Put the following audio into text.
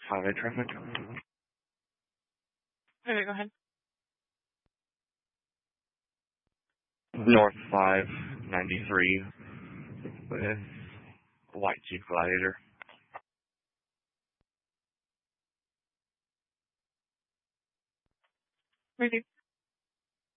Highway traffic. Okay, go ahead. North 593 with white Jeep Gladiator. Ready.